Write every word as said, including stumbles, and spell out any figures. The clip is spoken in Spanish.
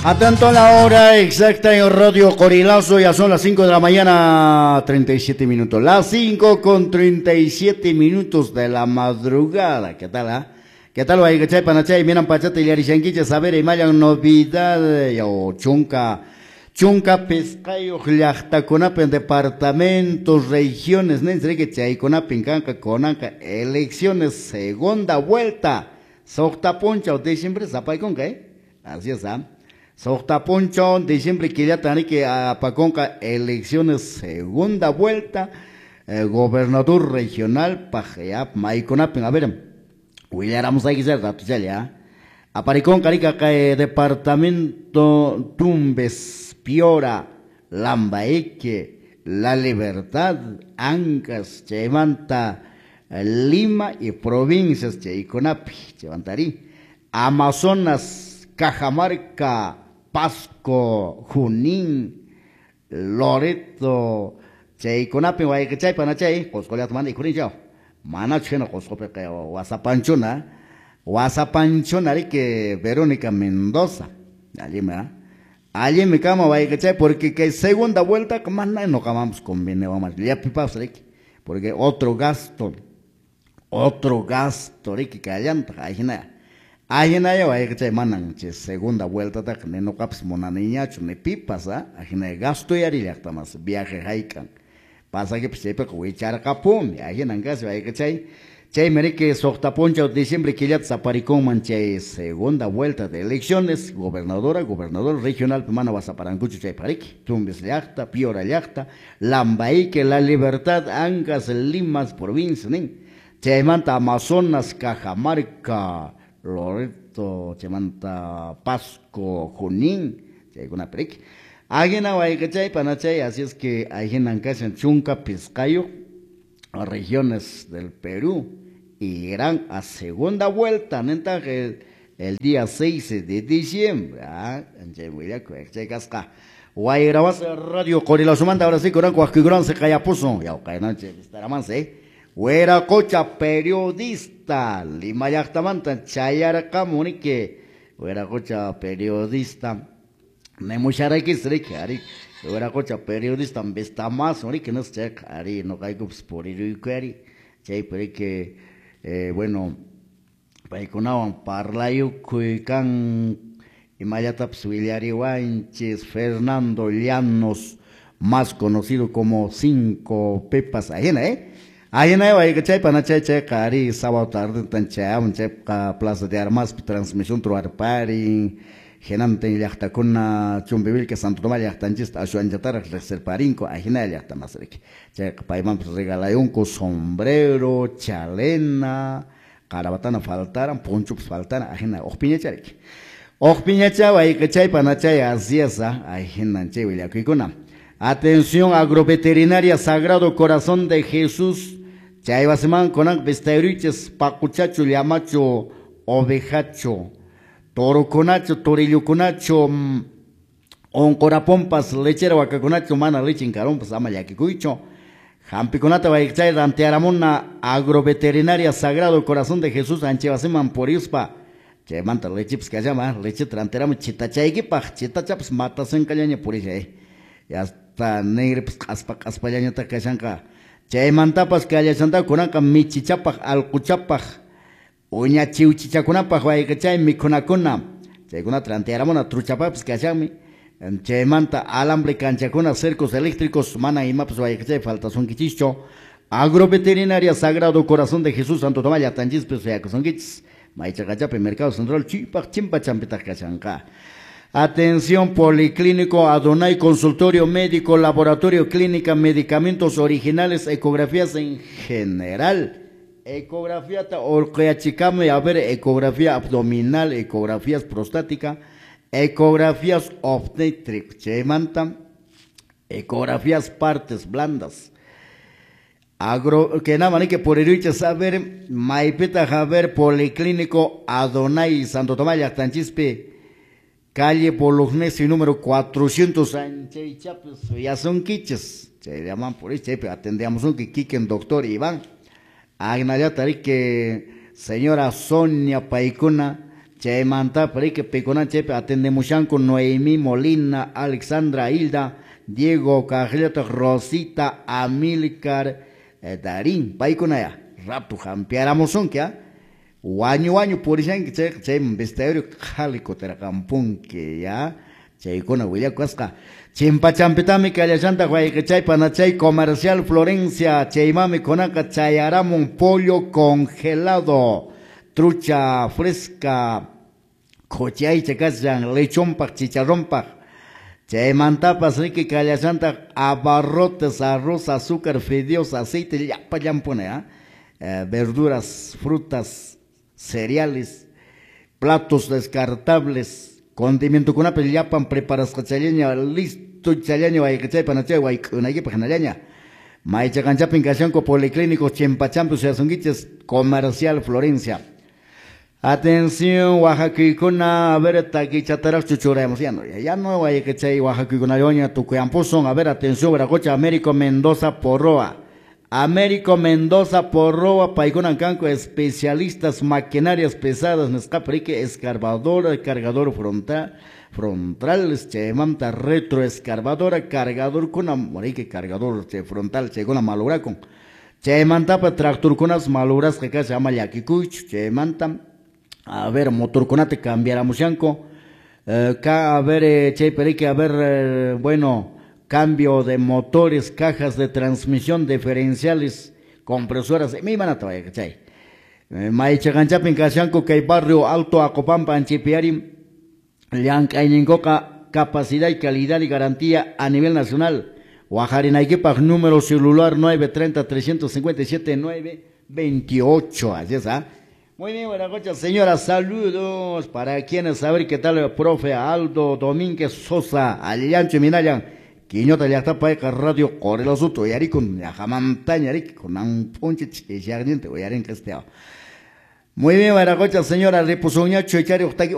Atento a la hora exacta en Radio Corilazo, ya son las cinco de la mañana, treinta y siete minutos. Las cinco con treinta y siete minutos de la madrugada. ¿Qué tal, ah? ¿Qué tal, vaya que chay panachay? Miran pachata y arishanquicha, saber y mayan novedad, yo chunca, chunca pescayo, llachtaconapen, departamentos, regiones, nensre que chay conapen, canca, conanca, elecciones, segunda vuelta. Socta poncha, usted siempre zapay con qué, así es, ah. Socta poncho, de siempre que ya tiene que a Paconca elecciones segunda vuelta, eh, gobernador regional, Pajeap, Maiconapen, a ver, Willaramos ahí que ser dato ya ya. Aparicón, Carica, cae departamento Tumbes, Piora, Lambaeque, La Libertad, Ancas, Chevanta, Lima y provincias, Cheiconapi, Chevantarí, Amazonas, Cajamarca, Pasco, Junín, Loreto, Cheiconapi, Guayachay, Panachay, Coscoleat, Manda y Curinchao, Manachena, Coscope, Guasapanchona, Guasapanchona, que Verónica Mendoza, allí me da. Allí me cama, Guayachay, porque que segunda vuelta, como más no camamos con bien, vamos, ya pipas, porque otro gasto, otro gasto, que callanta, ahí nada. Ajena ya vaya que chay manan che segunda vuelta ta ne no caps monaniña chu ne pipas ah ajena gasto yari yakta mas viaje haikan pasa que pues ko echar capum ajena ngas vaya que chay chay mere que socta poncha de diciembre que ya zaparicón manche segunda vuelta de elecciones gobernadora gobernador regional pemana vas a parancucho chay pariki tumbes yakta piora yakta lambaí que la libertad angas limas provincia nin chay manta Amazonas Cajamarca Loreto, Chemanta, Pasco, Junín, hay una peric. Alguien a Guayachay, Panachay, así es que hay en Ancasa, Chunca, Piscayo, regiones del Perú, irán a segunda vuelta, neta, el, el día seis de diciembre, ah, en Chemuya, Guayachay, Guayrabas, Radio Corilazo, manda ahora sí, Corán, Guaquigurán, se calla puso, ya, Cainache, estará más, eh. Huera cocha periodista, Lima Yachtamanta, Chayara Camunique, Huera cocha periodista, Nemushara Kisrik, Ari, Huera cocha periodista, Vesta más, Ori que no se Ari, no caigo por ir y query, Chay, pero que, eh, bueno, Paikonawan, Parlayo, Cuican, y Mayataps, Willari Wanches, Fernando Llanos, más conocido como Cinco Pepas, ajena, ¿eh? Ahí no hay que chay para chay chay cari sábado tarde tan chay un chay plaza de armas transmisión troar pari genante yachta con na chumbebil que Santo Tomás yachta chist a su anjatar reser parinco ahí no hay yachta más rique chay paiman regala un co sombrero chalena carabatana faltaran ponchos faltaran ahí no opinia chay opinia chay ahí que chay para chay así esa ahí no chay villa que con atención agroveterinaria Sagrado Corazón de Jesús Chaybaseman conan vestayruches pacuchacho llamacho ovejacho toro conacho torillo conacho oncorapompas lechera huacaconacho mana lechin carompas ama yaquicuicho jampiconata vaikchay rantearamona agroveterinaria Sagrado Corazón de Jesús anchebaseman por ispa chaymanta lechips que llama leche tranteramo chitachayquipaj chitachaps matasen callaña por ella ya está negre pues aspa aspallaña ta kashanka chay mantapas que haya santa kunaka michichapaj alcuchapaj uña chiuchichakunapaj waykachay mikunakuna chaykuna trantearamona truchapapas kashami chay manta alambre canchakuna cercos eléctricos mana imapas waykachay falta son kichicho agroveterinaria Sagrado Corazón de Jesús Santo Tomás yatanchis pues son kichis maichakachape mercado central chipaj chimpa champita kashanka. Atención policlínico, Adonai, consultorio médico, laboratorio clínica, medicamentos originales, ecografías en general. Ecografía orqueachicame, a ver, ecografía abdominal, ecografías prostática, ecografías obstétricas, chemanta, ecografías partes blandas. Agro, que nada más que por el saber, maipeta javer policlínico, Adonai, Santo Tomás, Yactanchispe, calle Bolognesi número cuatrocientos Sánchez Chapes, ya son quiches, se llaman por eso, atendíamos un que quiquen doctor Iván, Agnaya que señora Sonia Paicuna, Chaymanta que picona chepe atendemushanko Noemí Molina, Alexandra Hilda, Diego Cajeleta, Rosita, Amílcar, eh, Darín, paiconaya, rapto jampiáramos son que Waño waño por ejemplo que che vestero calico tercampun que ya che con huilla cuasca chimpa champitami que ya santa guay que chay panachay comercial Florencia che mami conaca chayaramon pollo congelado trucha fresca cochai checazan lechón pa chicharrón pa che mantapas rique que ya santa abarrotes arroz azúcar fideos aceite ya pa yampone eh, verduras frutas cereales, platos descartables, condimento con una peliapan preparas cachaleña, listo chaleño, hay que chay panachay, hay que una yepa janaleña. Maicha canchapin cachanco policlínico, chempachampus y azunguiches, comercial Florencia. Atención, Oaxaca, a ver, taqui chatarak chuchuremos, ya no, ya no hay que chay Oaxaca, yoña, tu cuyampuzón, a ver, atención, Veracocha, Américo Mendoza, Porroa. Américo Mendoza Porroa, Paicona Canco, especialistas, maquinarias pesadas, Nescaprique, escarbadora, cargador frontal, frontal, chemanta, retroescarbadora, cargador con amorique, cargador che, frontal, che, con malura con chemanta, tractor con las maluras que se llama yaquicuch, chemanta, a ver, motor con te cambiáramos yanco, eh, a ver, eh, che, perique, a ver, eh, bueno, cambio de motores, cajas de transmisión, diferenciales, compresoras, mi van a traer, ¿cachai? Maicha ganchapin cachanco que hay barrio alto Acopampa Anchipiari, Liancainencoca, capacidad y calidad y garantía a nivel nacional. Oaxarinaiquipaj, número celular nueve treinta, trescientos cincuenta y siete, nueve veintiocho, así es, ¿ah? Muy bien, buenas noches, señoras, saludos para quienes saber qué tal el profe Aldo Domínguez Sosa, Aliancho Minayan. Quiñota ya está para radio corre los otros y ari con ya jamantaña ari con un ponche y ya ardiente o ya en que esté. Muy bien, Baracocha, señora, repuso un yacho y